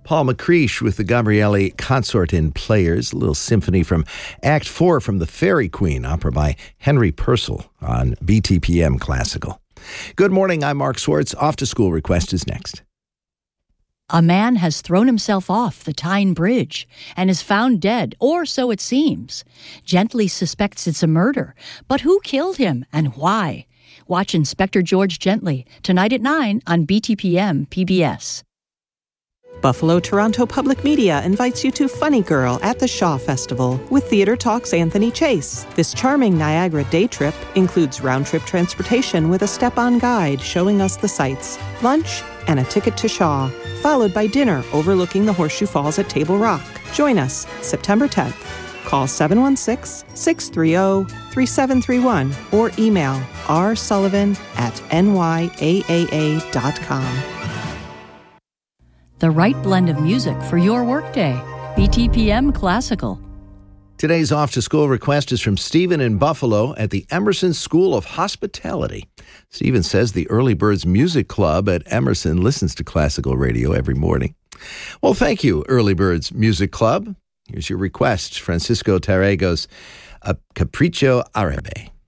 Paul McCreesh with the Gabrielli Consort in Players, a little symphony from Act 4 from The Fairy Queen, opera by Henry Purcell on BTPM Classical. Good morning, I'm Mark Swartz. Off to School request is next. A man has thrown himself off the Tyne Bridge and is found dead, or so it seems. Gently suspects it's a murder, but who killed him and why? Watch Inspector George Gently tonight at 9 on BTPM PBS. Buffalo Toronto Public Media invites you to Funny Girl at the Shaw Festival with Theatre Talk's Anthony Chase. This charming Niagara day trip includes round-trip transportation with a step-on guide showing us the sights, lunch, and a ticket to Shaw, followed by dinner overlooking the Horseshoe Falls at Table Rock. Join us September 10th. Call 716-630-3731 or email rsullivan@nyaaa.com. The right blend of music for your workday. BTPM Classical. Today's Off to School request is from Stephen in Buffalo at the Emerson School of Hospitality. Stephen says the Early Birds Music Club at Emerson listens to classical radio every morning. Well, thank you, Early Birds Music Club. Here's your request, Francisco Tarrago's Capriccio Árabe.